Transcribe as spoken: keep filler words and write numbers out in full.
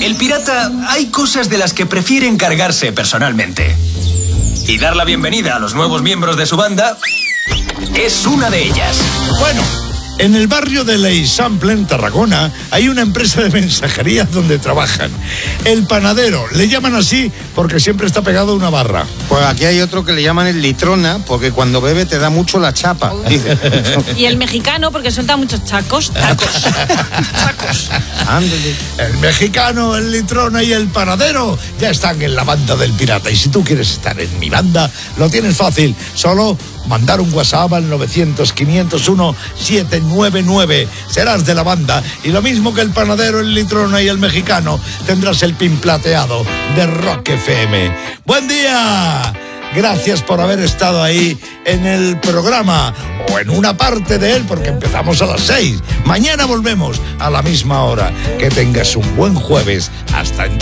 El pirata hay cosas de las que prefiere encargarse personalmente. Y dar la bienvenida a los nuevos miembros de su banda es una de ellas. Bueno, en el barrio de l'Eixample, en Tarragona, hay una empresa de mensajería donde trabajan. El panadero, le llaman así porque siempre está pegado a una barra. Pues aquí hay otro que le llaman el litrona, porque cuando bebe te da mucho la chapa. Y el mexicano, porque suelta muchos chacos, tacos. Chacos. Ándale. El mexicano, el litrona y el panadero ya están en la banda del pirata. Y si tú quieres estar en mi banda, lo tienes fácil. Solo mandar un WhatsApp al novecientos, quinientos uno, setecientos noventa y nueve. Serás de la banda. Y lo mismo que el panadero, el litrona y el mexicano, tendrás el pin plateado de Rock F M. ¡Buen día! Gracias por haber estado ahí en el programa o en una parte de él, porque empezamos a las seis. Mañana volvemos a la misma hora. Que tengas un buen jueves. Hasta entonces.